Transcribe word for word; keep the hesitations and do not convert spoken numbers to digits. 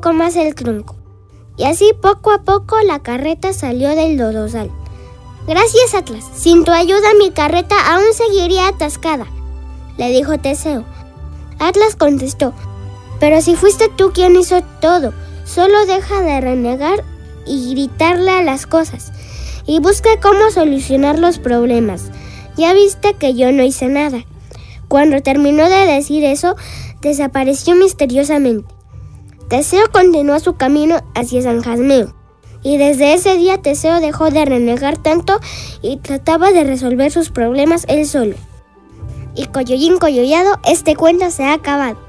poco más el tronco. Y así poco a poco la carreta salió del lodazal. Gracias, Atlas. Sin tu ayuda mi carreta aún seguiría atascada, le dijo Teseo. Atlas contestó: pero si fuiste tú quien hizo todo, solo deja de renegar y gritarle a las cosas, y busca cómo solucionar los problemas. Ya viste que yo no hice nada. Cuando terminó de decir eso, desapareció misteriosamente. Teseo continuó su camino hacia San Jasmeo, y desde ese día Teseo dejó de renegar tanto y trataba de resolver sus problemas él solo. Y coyollín coyollado, este cuento se ha acabado.